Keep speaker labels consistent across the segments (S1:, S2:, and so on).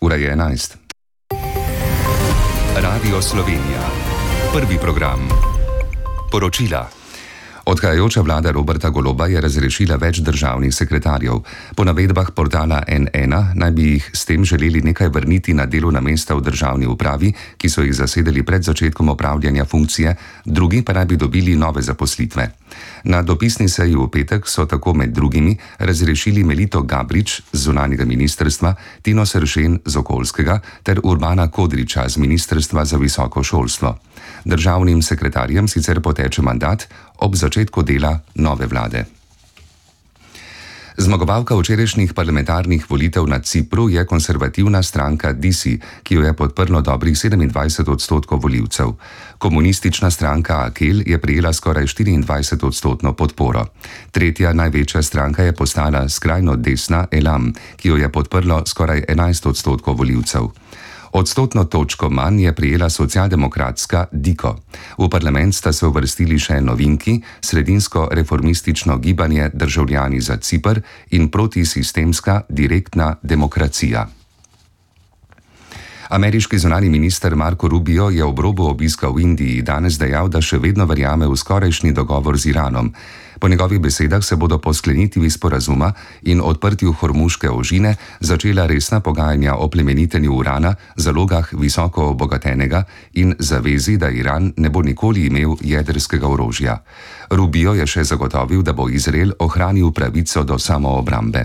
S1: Ura je 11. Radio Slovenija. Prvi program. Poročila. Odhajajoča vlada Roberta Goloba je razrešila več državnih sekretarjev. Po navedbah portala N1 naj bi jih s tem želeli nekaj vrniti na delovna mesta v državni upravi, ki so jih zasedeli pred začetkom opravljanja funkcije, drugi pa naj bi dobili nove zaposlitve. Na dopisni seji v petek so tako med drugimi razrešili Melito Gabrič z zunanjega ministrstva, Tino Sršen z okoljskega ter Urbana Kodriča z ministrstva za visoko šolstvo. Državnim sekretarjem sicer poteče mandat ob začetku dela nove vlade. Zmagovalka včerajšnjih parlamentarnih volitev na Cipru je konservativna stranka DISI, ki jo je podprlo dobrih 27% volivcev. Komunistična stranka AKEL je prejela skoraj 24% podporo. Tretja največja stranka je postala skrajno desna ELAM, ki jo je podprlo skoraj 11% volivcev. Odstotno točko manj je prejela socialdemokratska DIKO. V parlament sta se uvrstili še novinki, sredinsko reformistično gibanje Državljani za Cipr in protisistemska direktna demokracija. Ameriški zunanji minister Marco Rubio je ob robu obiska v Indiji danes dejal, da še vedno verjame v skorajšnji dogovor z Iranom. Po njegovih besedah se bodo po sklenitvi sporazuma in odprtju Hormuške ožine začela resna pogajanja o plemenitenju urana, zalogah visoko obogatenega in zavezi, da Iran ne bo nikoli imel jedrskega orožja. Rubio je še zagotovil, da bo Izrael ohranil pravico do samoobrambe.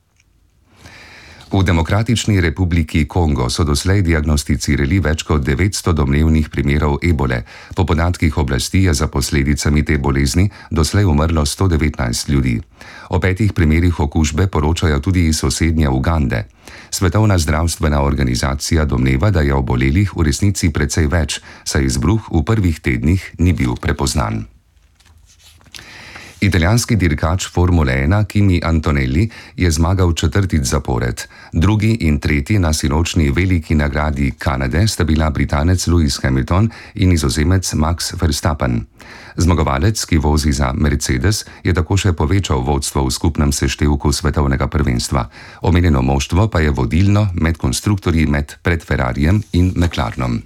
S1: V Demokratični republiki Kongo so doslej diagnosticirali več kot 900 domnevnih primerov ebole. Po podatkih oblasti je za posledicami te bolezni doslej umrlo 119 ljudi. O 5 primerih okužbe poročajo tudi iz sosednje Ugande. Svetovna zdravstvena organizacija domneva, da je obolelih v resnici precej več, saj izbruh v prvih tednih ni bil prepoznan. Italijanski dirkač Formule 1 Kimi Antonelli je zmagal četrtič zapored. Drugi in tretji na sinočni veliki nagradi Kanade sta bila Britanec Lewis Hamilton in Nizozemec Max Verstappen. Zmagovalec, ki vozi za Mercedes, je tako še povečal vodstvo v skupnem seštevku svetovnega prvenstva. Omenjeno moštvo pa je vodilno med konstruktorji pred Ferrarijem in McLarenom.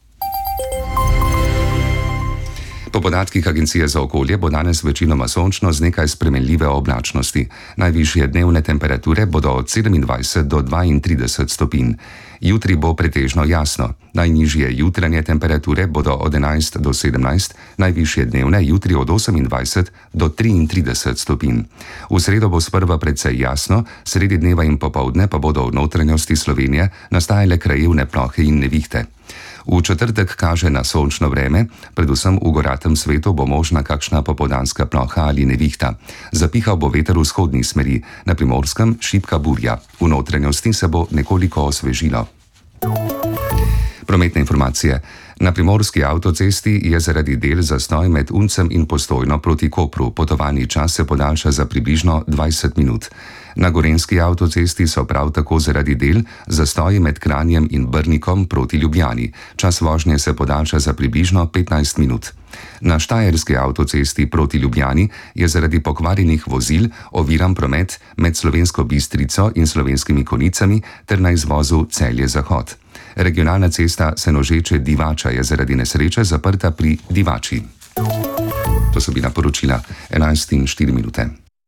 S1: Po podatkih Agencije za okolje bo danes večinoma sončno z nekaj spremenljive oblačnosti. Najvišje dnevne temperature bodo od 27 do 32 stopinj. Jutri bo pretežno jasno. Najnižje jutranje temperature bodo od 11 do 17, najvišje dnevne jutri od 28 do 33 stopinj. V sredo bo sprva precej jasno, sredi dneva in popoldne pa bodo v notranjosti Slovenije nastajale krajevne plohe in nevihte. V četrtek kaže na sončno vreme, predvsem v goratem svetu bo možna kakšna popoldanska ploha ali nevihta. Zapihal bo veter v vzhodni smeri, na Primorskem šibka burja. V notranjosti se bo nekoliko osvežilo. Prometne informacije. Na primorski avtocesti je zaradi del zastoj med Uncem in Postojno proti Kopru. Potovalni čas se podaljša za približno 20 minut. Na gorenjski avtocesti so prav tako zaradi del zastoji med Kranjem in Brnikom proti Ljubljani. Čas vožnje se podaljša za približno 15 minut. Na štajerski avtocesti proti Ljubljani je zaradi pokvarjenih vozil oviran promet med Slovensko Bistrico in Slovenskimi Konicami ter na izvozu Celje-Zahod. Regionalna cesta Senožeče-Divača je zaradi nesreče zaprta pri Divači. To so bila poročila 11:04.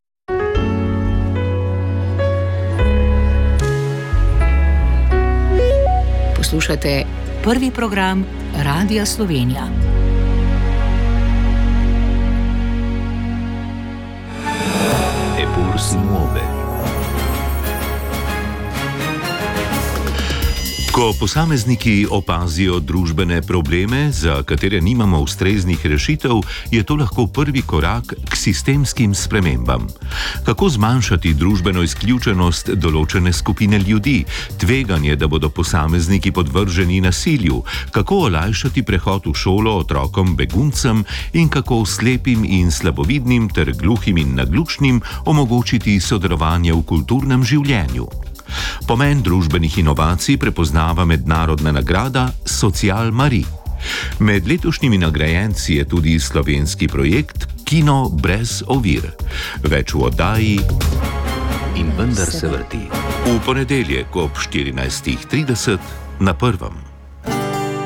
S2: Poslušate prvi program Radia Slovenija.
S3: Eppur si muove. Ko posamezniki opazijo družbene probleme, za katere nimamo ustreznih rešitev, je to lahko prvi korak k sistemskim spremembam. Kako zmanjšati družbeno izključenost določene skupine ljudi, tveganje, da bodo posamezniki podvrženi nasilju, kako olajšati prehod v šolo otrokom beguncem in kako slepim in slabovidnim ter gluhim in naglušnim omogočiti sodelovanje v kulturnem življenju. Pomen družbenih inovacij prepoznava mednarodna nagrada Social Marie. Med letošnjimi nagrajenci je tudi slovenski projekt Kino brez ovir. Več v oddaji In vendar se vrti. V ponedeljek ob 14:30 na Prvem.